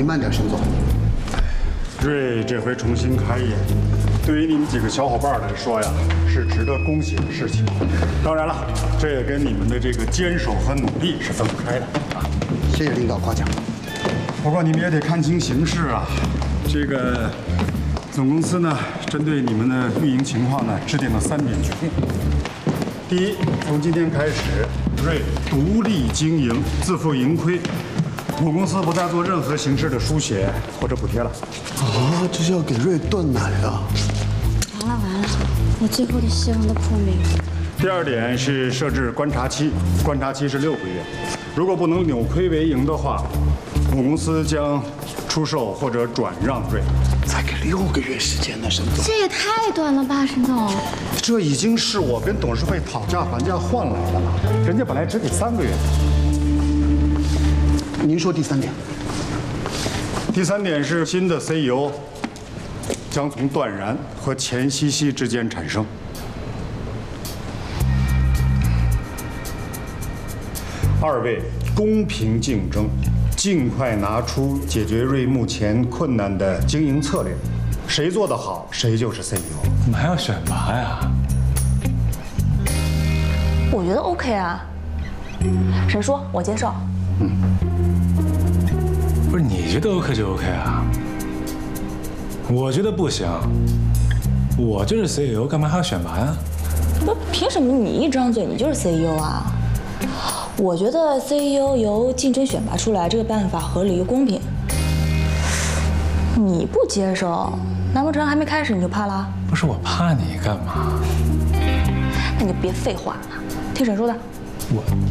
慢点，沈总。 瑞这回重新开业，对于你们几个小伙伴来说呀，是值得恭喜的事情。当然了，这也跟你们的这个坚守和努力是分不开的啊。 谢谢领导夸奖。 不过你们也得看清形势啊。这个总公司呢，针对你们的运营情况呢，制定了3点决定。第一，从今天开始，瑞独立经营，自负盈亏。母公司不再做任何形式的输血或者补贴了。 啊，这是要给瑞断奶啊！ 完了完了，我最后的希望都破灭了。 第二点是设置观察期，观察期是6个月，如果不能扭亏为盈的话，母公司将出售或者转让瑞。 才给6个月时间呢，沈总。 这也太短了吧，沈总。 这已经是我跟董事会讨价还价换来的了，人家本来只给3个月。 您说第3点？ 第3点是新的 CEO 将从段然和钱西西之间产生。2位公平竞争，尽快拿出解决瑞目前困难的经营策略，谁做得好，谁就是 CEO。 怎么还要选拔呀？ 我觉得 OK 啊，沈叔，我接受。 不是你觉得 OK 就 OK 啊？我觉得不行，我就是 CEO， 干嘛还要选拔呀？ 不，凭什么你一张嘴你就是 CEO 啊？我觉得 CEO 由竞争选拔出来这个办法合理又公平。你不接受，难不成还没开始你就怕了？ 不是我怕你干嘛？ 那你就别废话了，听沈叔的。 我。